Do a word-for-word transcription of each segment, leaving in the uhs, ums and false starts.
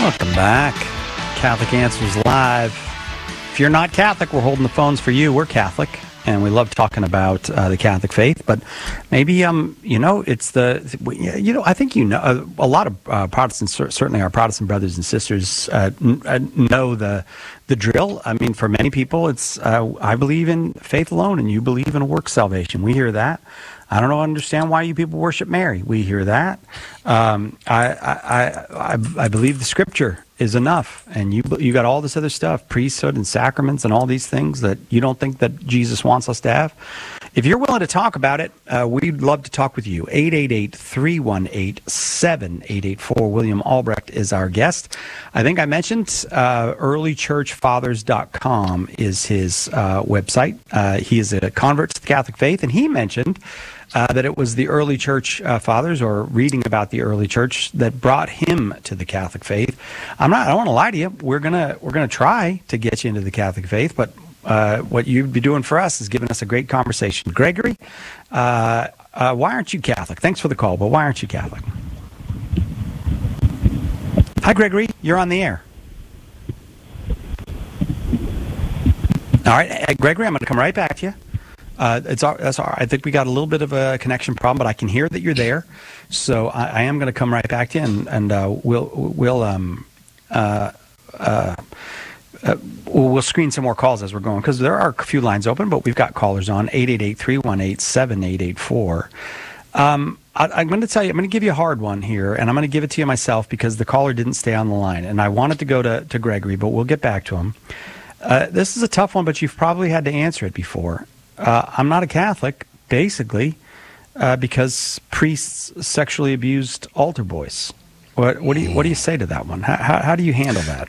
Welcome back. Catholic Answers Live. If you're not Catholic, we're holding the phones for you. We're Catholic, and we love talking about uh, the Catholic faith. But maybe, um, you know, it's the, you know, I think you know, uh, a lot of uh, Protestants, certainly our Protestant brothers and sisters, uh, n- know the the drill. I mean, for many people, it's, uh, I believe in faith alone, and you believe in work salvation. We hear that. I don't understand why you people worship Mary. We hear that. Um, I, I, I, I believe the Scripture is enough, and you you got all this other stuff, priesthood and sacraments and all these things that you don't think that Jesus wants us to have. If you're willing to talk about it, uh, we'd love to talk with you. eight eight eight, three one eight, seven eight eight four. William Albrecht is our guest. I think I mentioned uh, early church fathers dot com is his uh, website. Uh, he is a convert to the Catholic faith, and he mentioned Uh, that it was the early church uh, fathers, or reading about the early church, that brought him to the Catholic faith. I'm not. I don't want to lie to you. We're gonna we're gonna try to get you into the Catholic faith, but uh, what you'd be doing for us is giving us a great conversation. Gregory, uh, uh, why aren't you Catholic? Thanks for the call, but why aren't you Catholic? Hi, Gregory. You're on the air. All right, uh, Gregory, I'm going to come right back to you. Uh, it's all, that's all right. I think we got a little bit of a connection problem, but I can hear that you're there, so I, I am going to come right back to you, and, and uh, we'll we'll um uh, uh, uh we'll, we'll screen some more calls as we're going, because there are a few lines open, but we've got callers on eight eight eight, three one eight, seven eight eight four. Um, I, I'm going to tell you, I'm going to give you a hard one here, and I'm going to give it to you myself because the caller didn't stay on the line, and I wanted to go to to Gregory, but we'll get back to him. Uh, this is a tough one, but you've probably had to answer it before. Uh, I'm not a Catholic, basically, uh, because priests sexually abused altar boys. What, what do you what do you say to that one? How, how, how do you handle that?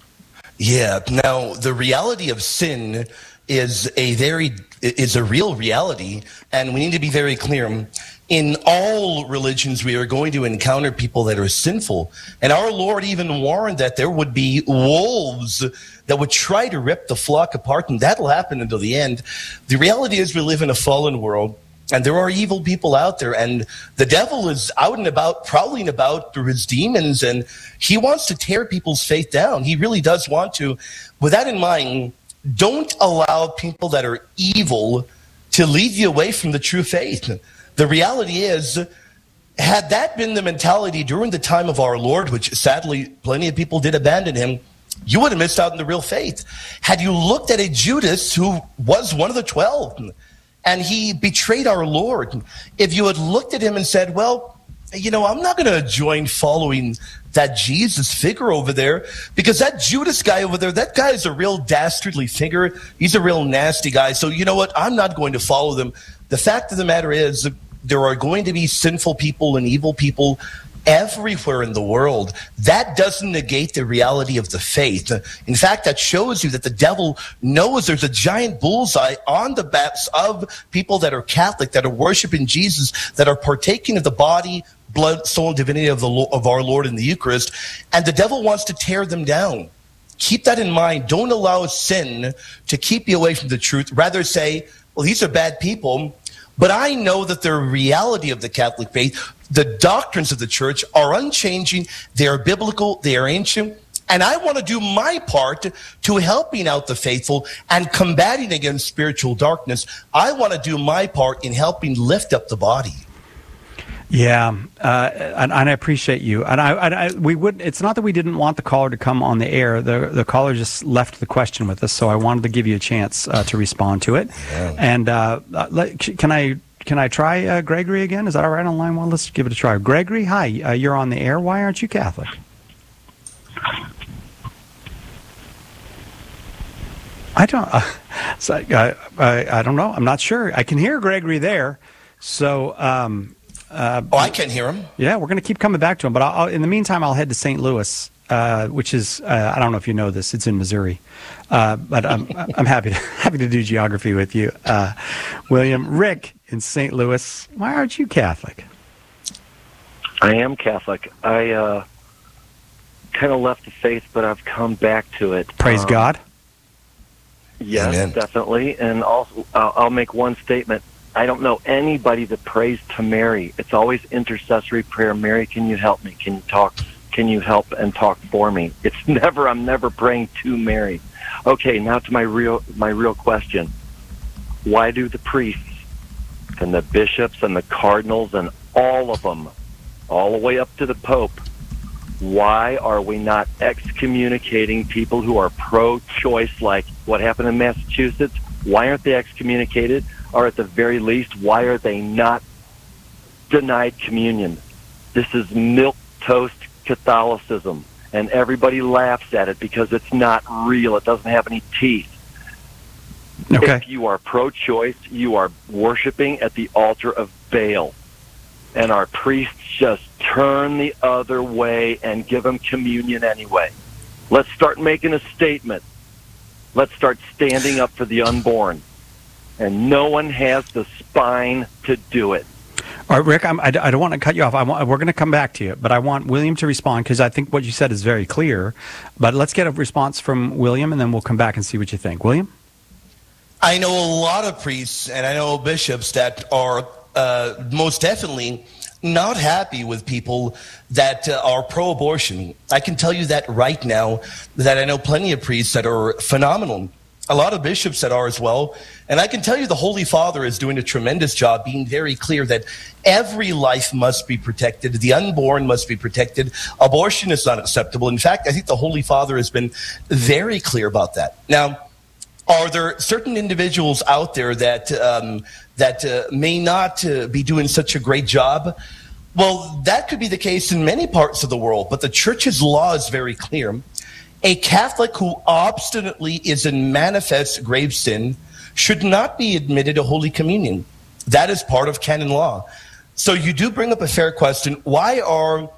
Yeah. Now, the reality of sin is a very is a real reality, and we need to be very clear. In all religions, we are going to encounter people that are sinful, and our Lord even warned that there would be wolves that would try to rip the flock apart, and that'll happen until the end. The reality is we live in a fallen world, and there are evil people out there, and the devil is out and about, prowling about through his demons, and he wants to tear people's faith down. He really does want to. With that in mind, don't allow people that are evil to lead you away from the true faith. The reality is, had that been the mentality during the time of our Lord, which sadly plenty of people did abandon him, you would have missed out on the real faith. Had you looked at a Judas who was one of the twelve, and he betrayed our Lord, if you had looked at him and said, well, you know, I'm not going to join following that Jesus figure over there, because that Judas guy over there, that guy is a real dastardly figure. He's a real nasty guy. So you know what? I'm not going to follow them. The fact of the matter is, there are going to be sinful people and evil people everywhere in the world. That doesn't negate the reality of the faith. In fact, that shows you that the devil knows there's a giant bullseye on the backs of people that are Catholic, that are worshiping Jesus, that are partaking of the body, blood, soul, and divinity of the of our Lord in the Eucharist, and the devil wants to tear them down. Keep that in mind. Don't allow sin to keep you away from the truth. Rather say, well, these are bad people, but I know that the reality of the Catholic faith, the doctrines of the church are unchanging, they are biblical, they are ancient, and I want to do my part to helping out the faithful and combating against spiritual darkness. I want to do my part in helping lift up the body. Yeah, uh, and, and I appreciate you. And I, I, I, we would. It's not that we didn't want the caller to come on the air. The the caller just left the question with us, so I wanted to give you a chance uh, to respond to it. Yeah. And uh, let, can I can I try uh, Gregory again? Is that all right on line one? Let's give it a try. Gregory, hi. Uh, you're on the air. Why aren't you Catholic? I don't. Uh, so, I, I I don't know. I'm not sure. I can hear Gregory there. So. Um, Uh, oh, I can hear him. Yeah, we're going to keep coming back to him. But I'll, I'll, in the meantime, I'll head to Saint Louis, uh, which is, uh, I don't know if you know this, it's in Missouri. Uh, but I'm, I'm happy, to, happy to do geography with you. Uh, William, Rick in Saint Louis, why aren't you Catholic? I am Catholic. I uh, kind of left the faith, but I've come back to it. Praise um, God. Yes, Amen. Definitely. And also, uh, I'll make one statement. I don't know anybody that prays to Mary. It's always intercessory prayer. Mary, can you help me? Can you talk? can you help and talk for me? It's never, I'm never praying to Mary. Okay, now to my real, my real question. Why do the priests and the bishops and the cardinals and all of them, all the way up to the Pope, why are we not excommunicating people who are pro-choice, like what happened in Massachusetts? Why aren't they excommunicated? Or at the very least, why are they not denied communion? This is milquetoast Catholicism, and everybody laughs at it because it's not real. It doesn't have any teeth. Okay. If you are pro-choice, you are worshiping at the altar of Baal. And our priests just turn the other way and give them communion anyway. Let's start making a statement. Let's start standing up for the unborn. And no one has the spine to do it. All right, Rick, I'm, I, I don't want to cut you off. I want, we're going to come back to you, but I want William to respond because I think what you said is very clear. But let's get a response from William, and then we'll come back and see what you think. William? I know a lot of priests and I know bishops that are uh, most definitely not happy with people that uh, are pro-abortion. I can tell you that right now, that I know plenty of priests that are phenomenal. A lot of bishops that are as well. And I can tell you the Holy Father is doing a tremendous job being very clear that every life must be protected. The unborn must be protected. Abortion is not acceptable. In fact, I think the Holy Father has been very clear about that. Now, are there certain individuals out there that um, that uh, may not uh, be doing such a great job? Well, that could be the case in many parts of the world, but the Church's law is very clear. A Catholic who obstinately is in manifest grave sin should not be admitted to Holy Communion. That is part of canon law. So you do bring up a fair question. Why are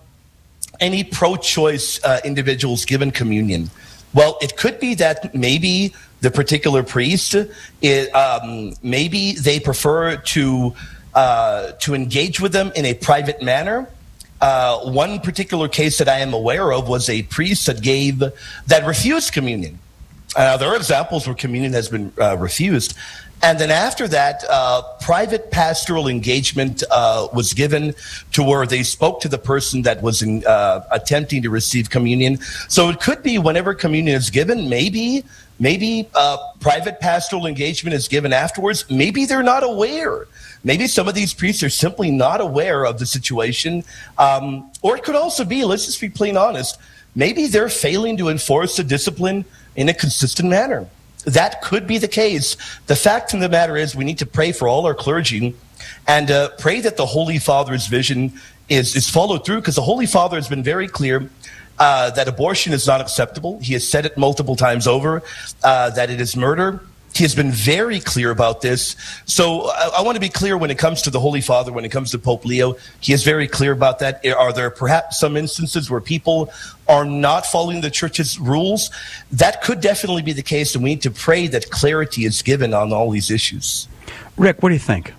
any pro-choice uh, individuals given communion? Well, it could be that maybe the particular priest, it, um, maybe they prefer to uh, to engage with them in a private manner. Uh, one particular case that I am aware of was a priest that gave, that refused communion. Uh, there are examples where communion has been uh, refused. And then after that, uh, private pastoral engagement uh, was given to where they spoke to the person that was in, uh, attempting to receive communion. So it could be whenever communion is given, maybe maybe uh, private pastoral engagement is given afterwards. Maybe they're not aware. Maybe some of these priests are simply not aware of the situation. Um, or it could also be, let's just be plain honest, maybe they're failing to enforce the discipline in a consistent manner. That could be the case. The fact of the matter is we need to pray for all our clergy and uh, pray that the Holy Father's vision is, is followed through, because the Holy Father has been very clear uh, that abortion is not acceptable. He has said it multiple times over, uh, that it is murder. He has been very clear about this. So I, I want to be clear when it comes to the Holy Father, when it comes to Pope Leo. He is very clear about that. Are there perhaps some instances where people are not following the Church's rules? That could definitely be the case, and we need to pray that clarity is given on all these issues. Rick, what do you think?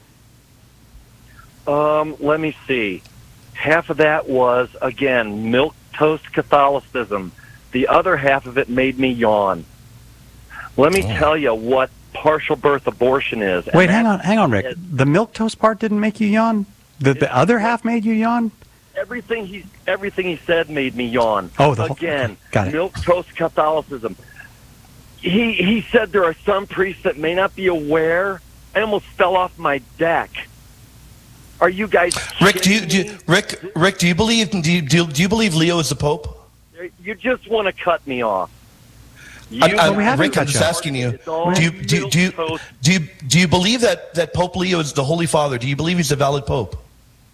Um, let me see. Half of that was, again, milquetoast Catholicism. The other half of it made me yawn. Let me oh. tell you what partial birth abortion is. Wait, hang on, hang on, Rick. Is, the milquetoast part didn't make you yawn? The, the other half made you yawn? Everything he everything he said made me yawn. Oh, the Again, whole, got it. Milquetoast Catholicism. He he said there are some priests that may not be aware. I almost fell off my deck. Are you guys Rick, do you, do you Rick Rick, do you believe do you, do you, do you believe Leo is the Pope? You just want to cut me off. You, I'm, I'm, Rick, I'm just asking you, do you, do, do, you, do, you, do you believe that, that Pope Leo is the Holy Father? Do you believe he's a valid Pope?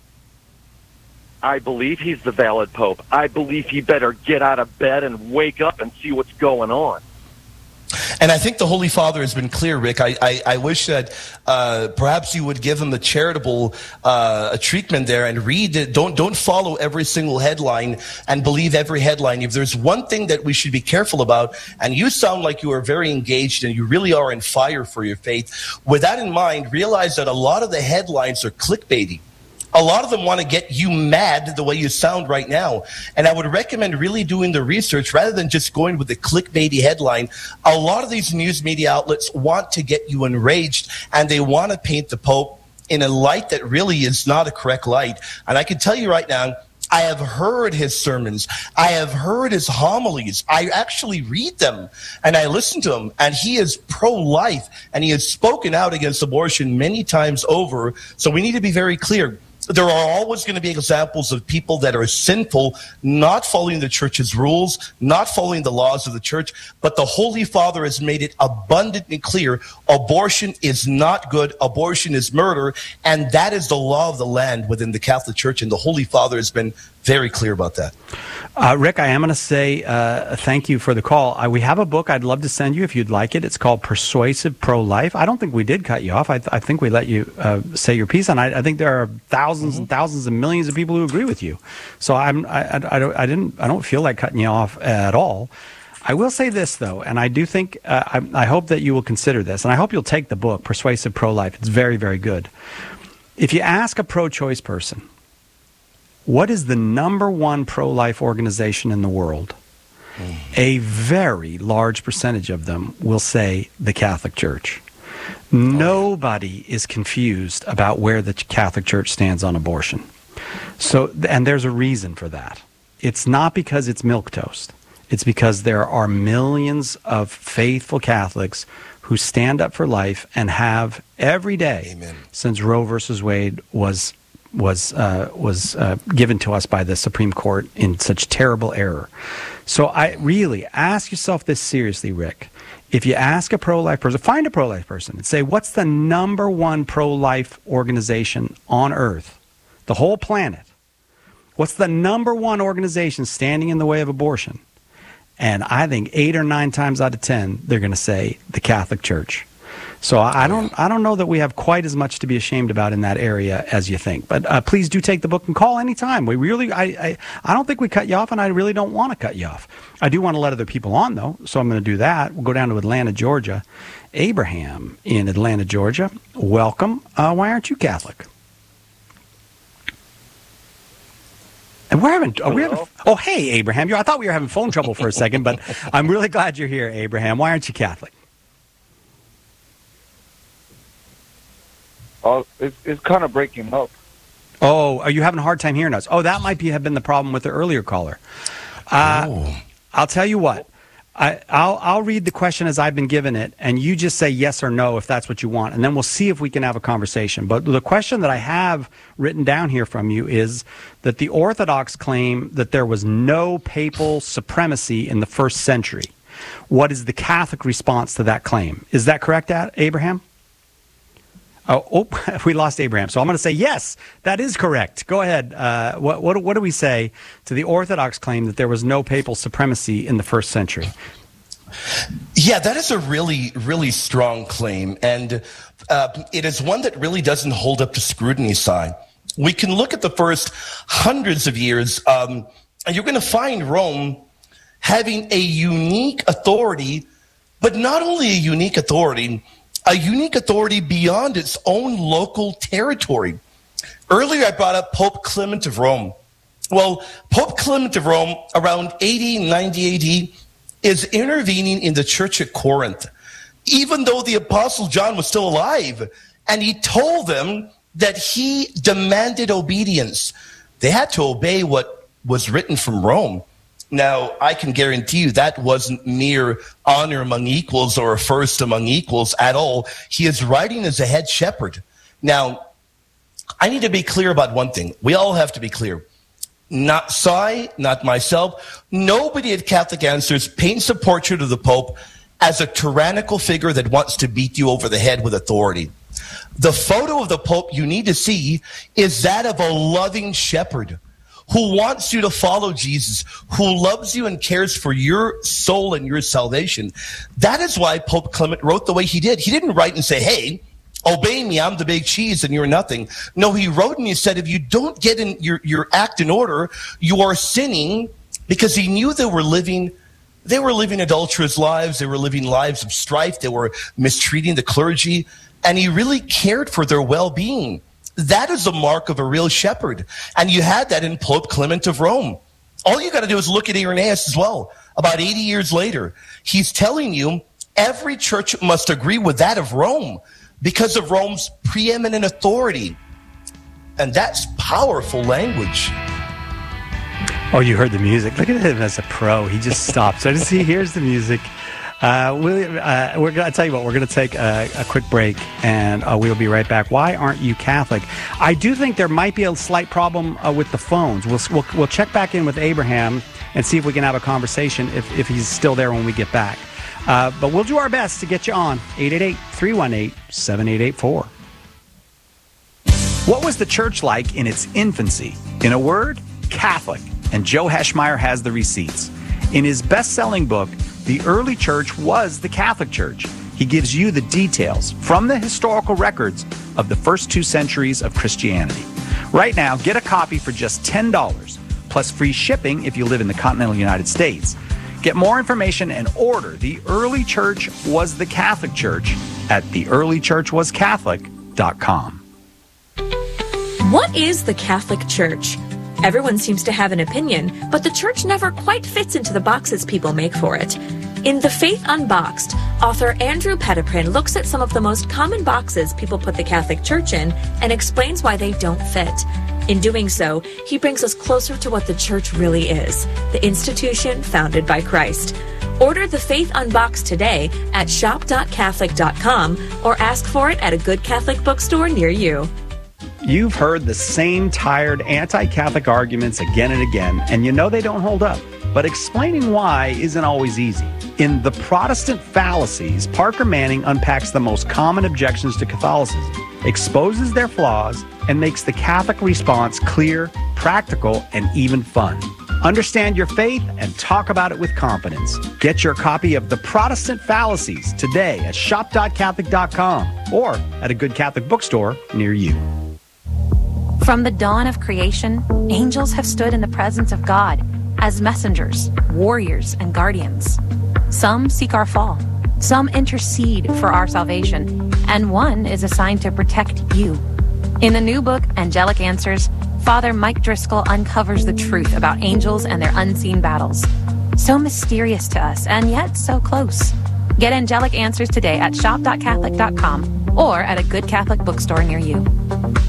I believe he's the valid Pope. I believe he better get out of bed and wake up and see what's going on. And I think the Holy Father has been clear, Rick. I, I, I wish that uh, perhaps you would give him the charitable uh, treatment there and read it. Don't, don't follow every single headline and believe every headline. If there's one thing that we should be careful about, and you sound like you are very engaged and you really are in fire for your faith, with that in mind, realize that a lot of the headlines are clickbaity. A lot of them want to get you mad the way you sound right now. And I would recommend really doing the research rather than just going with the clickbaity headline. A lot of these news media outlets want to get you enraged, and they want to paint the Pope in a light that really is not a correct light. And I can tell you right now, I have heard his sermons. I have heard his homilies. I actually read them and I listen to him. And he is pro-life and he has spoken out against abortion many times over. So we need to be very clear. There are always going to be examples of people that are sinful, not following the church's rules, not following the laws of the church. But the Holy Father has made it abundantly clear abortion is not good. Abortion is murder. And that is the law of the land within the Catholic Church. And the Holy Father has been very clear about that. Uh, Rick, I am going to say uh, thank you for the call. Uh, we have a book I'd love to send you if you'd like it. It's called Persuasive Pro-Life. I don't think we did cut you off. I, th- I think we let you uh, say your piece, and I, I think there are thousands mm-hmm. and thousands and millions of people who agree with you. So I'm, I, I, I, don't, I didn't, I don't feel like cutting you off at all. I will say this, though, and I do think, uh, I, I hope that you will consider this, and I hope you'll take the book, Persuasive Pro-Life. It's very, very good. If you ask a pro-choice person, what is the number one pro-life organization in the world? Mm. A very large percentage of them will say the Catholic Church. Nobody is confused about where the Catholic Church stands on abortion. So, and there's a reason for that. It's not because it's milquetoast. It's because there are millions of faithful Catholics who stand up for life and have every day Amen. Since Roe versus Wade was was uh, was uh, given to us by the Supreme Court in such terrible error. So I really ask yourself this seriously, Rick. If you ask a pro-life person, find a pro-life person and say, what's the number one pro-life organization on Earth, the whole planet? What's the number one organization standing in the way of abortion? And I think eight or nine times out of ten, they're going to say the Catholic Church. So I don't I don't know that we have quite as much to be ashamed about in that area as you think. But uh, please do take the book and call anytime. We really, I, I, I don't think we cut you off, and I really don't want to cut you off. I do want to let other people on, though, so I'm going to do that. We'll go down to Atlanta, Georgia. Abraham in Atlanta, Georgia. Welcome. Uh, why aren't you Catholic? And we're having, oh, we having, oh, hey, Abraham. I thought we were having phone trouble for a second, but I'm really glad you're here, Abraham. Why aren't you Catholic? Oh, it's, it's kind of breaking up. Oh, are you having a hard time hearing us? Oh, that might be have been the problem with the earlier caller. Uh, oh. I'll tell you what. I, I'll I'll read the question as I've been given it, and you just say yes or no if that's what you want, and then we'll see if we can have a conversation. But the question that I have written down here from you is that the Orthodox claim that there was no papal supremacy in the first century. What is the Catholic response to that claim? Is that correct, Abraham? Oh, oh, we lost Abraham. So I'm going to say, yes, that is correct. Go ahead. Uh, what, what, what do we say to the Orthodox claim that there was no papal supremacy in the first century? Yeah, that is a really, really strong claim. And uh, it is one that really doesn't hold up to scrutiny, Si. We can look at the first hundreds of years, um, and you're going to find Rome having a unique authority, but not only a unique authority, a unique authority beyond its own local territory. Earlier, I brought up Pope Clement of Rome. Well, Pope Clement of Rome, around eighty, ninety A D, is intervening in the church at Corinth, even though the Apostle John was still alive. And he told them that he demanded obedience. They had to obey what was written from Rome. Now, I can guarantee you that wasn't mere honor among equals or first among equals at all. He is writing as a head shepherd. Now, I need to be clear about one thing. We all have to be clear. Not Si, not myself. Nobody at Catholic Answers paints a portrait of the Pope as a tyrannical figure that wants to beat you over the head with authority. The photo of the Pope you need to see is that of a loving shepherd who wants you to follow Jesus, who loves you and cares for your soul and your salvation. That is why Pope Clement wrote the way he did. He didn't write and say, hey, obey me, I'm the big cheese and you're nothing. No, he wrote and he said, if you don't get in your, your act in order, you are sinning, because he knew they were living they were living adulterous lives, they were living lives of strife, they were mistreating the clergy, and he really cared for their well-being. That is the mark of a real shepherd. And you had that in Pope Clement of Rome. All you got to do is look at Irenaeus as well. About eighty years later, he's telling you every church must agree with that of Rome because of Rome's preeminent authority. And that's powerful language. Oh, you heard the music. Look at him as a pro. He just stops. I just he hears the music. Uh, William, uh, we're going to tell you what. We're going to take a, a quick break, and uh, we'll be right back. Why aren't you Catholic? I do think there might be a slight problem uh, with the phones. We'll, we'll we'll check back in with Abraham and see if we can have a conversation if if he's still there when we get back. Uh, but we'll do our best to get you on. eight eight eight, three one eight, seven eight eight four. What was the church like in its infancy? In a word, Catholic. And Joe Heschmeyer has the receipts. In his best-selling book, The Early Church Was the Catholic Church, he gives you the details from the historical records of the first two centuries of Christianity. Right now, get a copy for just ten dollars, plus free shipping if you live in the continental United States. Get more information and order The Early Church Was the Catholic Church at the early church was catholic dot com. What is the Catholic Church? Everyone seems to have an opinion, but the church never quite fits into the boxes people make for it. In The Faith Unboxed, author Andrew Petiprin looks at some of the most common boxes people put the Catholic Church in and explains why they don't fit. In doing so, he brings us closer to what the church really is, the institution founded by Christ. Order The Faith Unboxed today at shop dot catholic dot com or ask for it at a good Catholic bookstore near you. You've heard the same tired anti-Catholic arguments again and again, and you know they don't hold up. But explaining why isn't always easy. In The Protestant Fallacies, Parker Manning unpacks the most common objections to Catholicism, exposes their flaws, and makes the Catholic response clear, practical, and even fun. Understand your faith and talk about it with confidence. Get your copy of The Protestant Fallacies today at shop dot catholic dot com or at a good Catholic bookstore near you. From the dawn of creation, angels have stood in the presence of God as messengers, warriors, and guardians. Some seek our fall, some intercede for our salvation, and one is assigned to protect you. In the new book, Angelic Answers, Father Mike Driscoll uncovers the truth about angels and their unseen battles. So mysterious to us, and yet so close. Get Angelic Answers today at shop dot catholic dot com or at a good Catholic bookstore near you.